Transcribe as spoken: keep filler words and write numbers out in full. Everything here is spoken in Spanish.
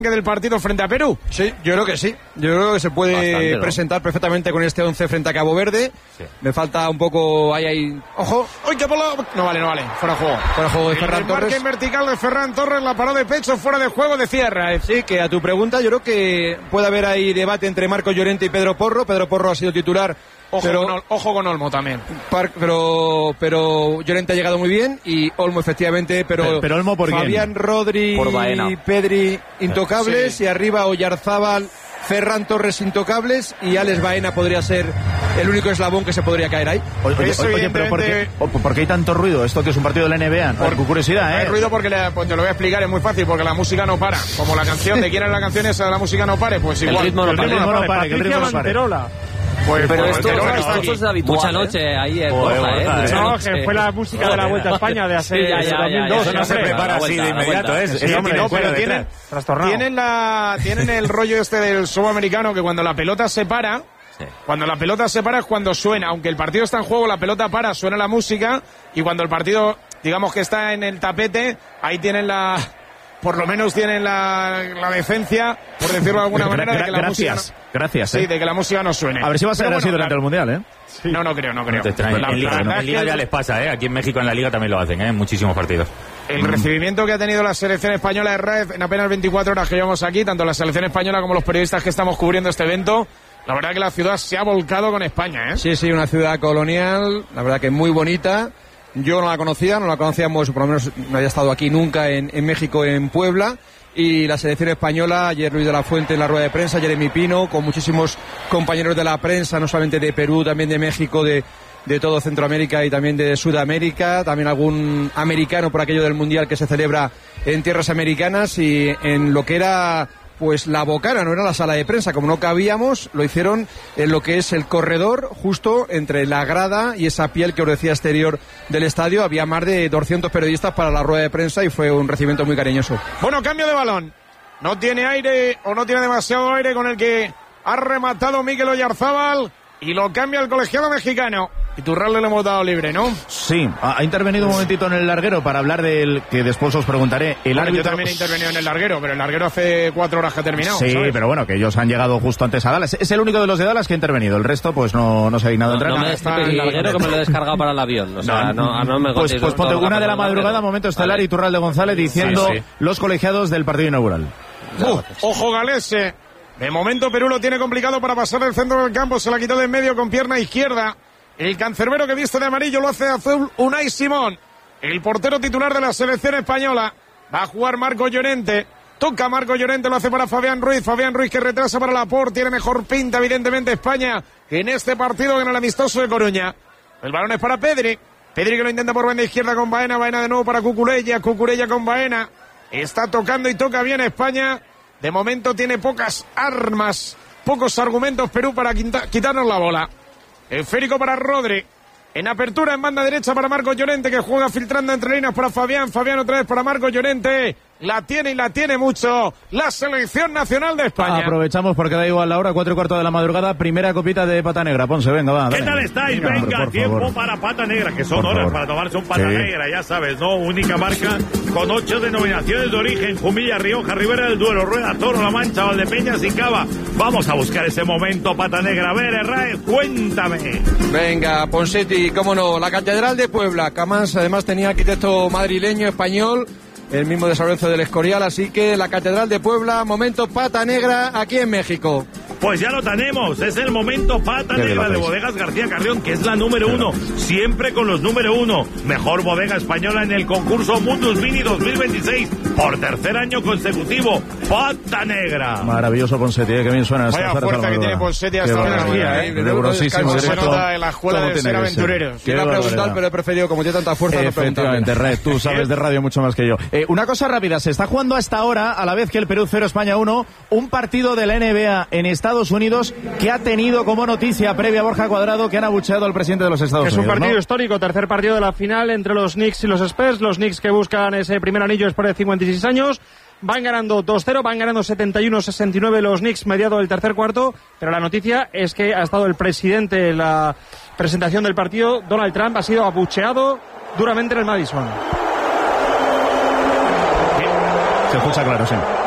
del partido frente a Perú. Sí, yo creo que sí. Yo creo que se puede Bastante, ¿no? presentar perfectamente con este once frente a Cabo Verde. Sí. Me falta un poco ahí, ahí. Ojo. ¡Uy, qué bola! No vale, no vale. Fuera de juego. Fuera de juego de Ferran Torres. El vertical de Ferran Torres, la paró de pecho, fuera de juego de Cierra. Sí, que a tu pregunta, yo creo que puede haber ahí debate entre Marcos Llorente y Pedro Porro. Pedro Porro ha sido titular. Ojo, pero, con, ojo con Olmo también. Par, pero pero Llorente ha llegado muy bien y Olmo efectivamente, pero, pero, pero Olmo por Fabián, quién? Rodri y Pedri intocables, sí. Y arriba Oyarzábal, Ferran Torres intocables y Alex Baena podría ser el único eslabón que se podría caer ahí. Oye, oye, oye pero ¿por qué, ¿por qué hay tanto ruido? Esto que es un partido de la N B A, por, por curiosidad, ¿eh? Hay ruido porque le, pues te lo voy a explicar, es muy fácil, porque la música no para. Como la canción de quién es la canción esa de la música no pare, pues igual. El ritmo no para, el ritmo no para, que el ritmo no para. Pues, pero pues, esto, esto, esto es habitual. Mucha noche ¿eh? ahí en Borja, ¿eh? No, que fue la música de la Vuelta a España de hace sí, ya, ya, dos mil dos. Eso no se prepara así de inmediato, ¿eh? Sí, hombre, no, pero tienen, tienen, la, tienen el rollo este del subamericano que cuando la pelota se para, sí. cuando la pelota se para es cuando suena. Aunque el partido está en juego, la pelota para, suena la música y cuando el partido, digamos que está en el tapete, ahí tienen la... Por lo menos tienen la, la decencia, por decirlo de alguna manera, de que la gracias, música no, gracias, sí, ¿eh? de que la música no suene. A ver si va a ser Pero así bueno, durante la, el Mundial, ¿eh? Sí. No, no creo, no creo. No te la, en, Liga, no, en Liga ya les pasa, ¿eh? Aquí en México en la Liga también lo hacen, ¿eh? En muchísimos partidos. El mm. recibimiento que ha tenido la selección española de Raez en apenas veinticuatro horas que llevamos aquí, tanto la selección española como los periodistas que estamos cubriendo este evento, la verdad que la ciudad se ha volcado con España, ¿eh? Sí, sí, una ciudad colonial, la verdad que muy bonita. Yo no la conocía, no la conocíamos, por lo menos no había estado aquí nunca en, en México, en Puebla. Y la selección española, ayer Luis de la Fuente en la rueda de prensa, Jeremy Pino, con muchísimos compañeros de la prensa, no solamente de Perú, también de México, de, de todo Centroamérica y también de Sudamérica, también algún americano por aquello del Mundial que se celebra en tierras americanas y en lo que era... Pues la bocana, no era la sala de prensa, como no cabíamos, lo hicieron en lo que es el corredor, justo entre la grada y esa piel que os decía exterior del estadio. Había más de doscientos periodistas para la rueda de prensa y fue un recibimiento muy cariñoso. Bueno, cambio de balón. No tiene aire o no tiene demasiado aire con el que ha rematado Mikel Oyarzábal y lo cambia el colegiado mexicano. Y Turral le hemos dado libre, ¿no? Sí, ha intervenido un momentito en el larguero para hablar del que después os preguntaré. El bueno, árbitro... Yo también he intervenido en el larguero, pero el larguero hace cuatro horas que ha terminado. Sí, ¿sabes? Pero bueno, que ellos han llegado justo antes a Dallas. Es el único de los de Dallas que ha intervenido. El resto, pues no, no se ha dignado a entrar. No, no me está el larguero que me lo he descargado para el avión. O sea, no, no, no me Pues, pues ponte una de la madrugada, momento estelar, vale. Y Turral de González diciendo sí, sí. Los colegiados del partido inaugural. Uh, ojo Galese. De momento Perú lo tiene complicado para pasar el centro del campo. Se la quitó de en medio con pierna izquierda. El cancerbero que viste de amarillo lo hace de azul Unai Simón. El portero titular de la selección española. Va a jugar Marco Llorente. Toca Marco Llorente, lo hace para Fabián Ruiz. Fabián Ruiz que retrasa para Laporte. Tiene mejor pinta, evidentemente, España en este partido que en el amistoso de Coruña. El balón es para Pedri. Pedri que lo intenta por banda izquierda con Baena. Baena de nuevo para Cucurella. Cucurella con Baena. Está tocando y toca bien España. De momento tiene pocas armas, pocos argumentos Perú para quitarnos la bola. Esférico para Rodri. En apertura en banda derecha para Marco Llorente que juega filtrando entre líneas para Fabián. Fabián otra vez para Marco Llorente. La tiene y la tiene mucho la selección nacional de España. Aprovechamos porque da igual la hora, cuatro y cuarto de la madrugada. Primera copita de pata negra. Ponce, venga, va. ¿Qué dale. tal estáis? Venga, venga hombre, tiempo favor. para pata negra, que son por horas favor. para tomarse un pata sí. negra, ya sabes, ¿no? Única marca con ocho denominaciones de origen: Jumilla, Rioja, Ribera del Duero, Rueda, Toro, La Mancha, Valdepeñas y Cava. Vamos a buscar ese momento, pata negra. A ver, Herráez, cuéntame. Venga, Ponsetti, cómo no, la Catedral de Puebla. Camás además tenía arquitecto madrileño, español, el mismo de San Lorenzo del Escorial, así que la Catedral de Puebla, momento pata negra aquí en México. Pues ya lo tenemos, es el momento pata negra de Bodegas García Carrión, que es la número uno, siempre con los número uno. Mejor bodega española en el concurso Mundus Vini dos mil veintiséis, por tercer año consecutivo, pata negra. Maravilloso Ponsetti, ¿eh? Que bien suena. Vaya fuerza que tiene Ponsetti hasta ahora, ¿eh? Rigurosísimo Se nota en la escuela de ser aventureros. Quiero preguntar, pero he preferido, como tiene tanta fuerza, no preguntarle. Efectivamente, Red, tú sabes de radio mucho más que yo. Eh, una cosa rápida, se está jugando hasta ahora, a la vez que el Perú cero, España uno, un partido de la N B A en Estados Unidos que ha tenido como noticia previa Borja Cuadrado que han abucheado al presidente de los Estados es Unidos. Es un partido ¿no? histórico, tercer partido de la final entre los Knicks y los Spurs. Los Knicks que buscan ese primer anillo después de cincuenta y seis años. Van ganando dos cero, van ganando setenta y uno sesenta y nueve los Knicks mediado del tercer cuarto, pero la noticia es que ha estado el presidente en la presentación del partido. Donald Trump ha sido abucheado duramente en el Madison. Se escucha claro, sí.